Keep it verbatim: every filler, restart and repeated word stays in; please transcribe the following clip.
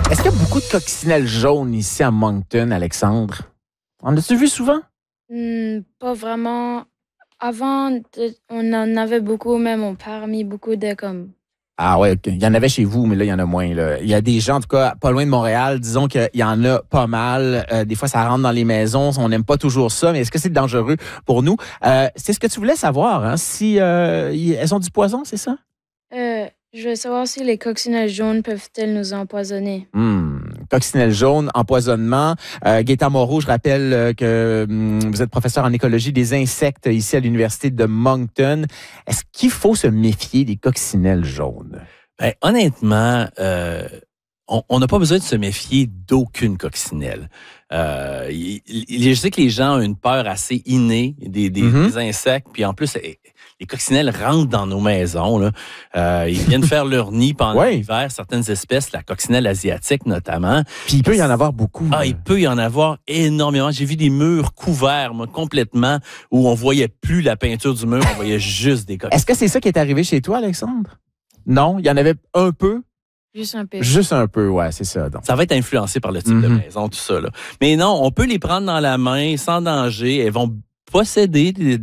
Est-ce qu'il y a beaucoup de coccinelles jaunes ici à Moncton, Alexandre? En as-tu vu souvent? Hmm, pas vraiment. Avant, de- on en avait beaucoup, même mon père a mis beaucoup de comme. Ah ouais, ok. Il y en avait chez vous, mais là, il y en a moins. Là. Il y a des gens, en tout cas, pas loin de Montréal, disons qu'il y en a pas mal. Euh, des fois, ça rentre dans les maisons. On n'aime pas toujours ça, mais est-ce que c'est dangereux pour nous? Euh, c'est ce que tu voulais savoir, hein? Si euh, y- elles ont du poison, c'est ça? Euh, je veux savoir si les coccinelles jaunes peuvent-elles nous empoisonner. Hmm. Coccinelle jaune, empoisonnement. Euh, Gaétan Moreau, je rappelle euh, que hum, vous êtes professeur en écologie des insectes ici à l'Université de Moncton. Est-ce qu'il faut se méfier des coccinelles jaunes? Ben, honnêtement, euh, on on n'a pas besoin de se méfier d'aucune coccinelle. Euh, il- il- je sais que les gens ont une peur assez innée des, des, Mhm. des insectes, puis en plus, eh, les coccinelles rentrent dans nos maisons. Là. Euh, ils viennent faire leur nid pendant Ouais. l'hiver, certaines espèces, la coccinelle asiatique notamment. Puis il peut y en avoir beaucoup. Ah, là. il peut y en avoir énormément. J'ai vu des murs couverts, moi, complètement, où on voyait plus la peinture du mur, on voyait juste des coccinelles. Est-ce que c'est ça qui est arrivé chez toi, Alexandre? Non, il y en avait un peu. Juste un peu. Juste un peu, ouais, c'est ça. Donc. Ça va être influencé par le type de Mhm. maison, tout ça. Là. Mais non, on peut les prendre dans la main sans danger. Elles vont posséder des,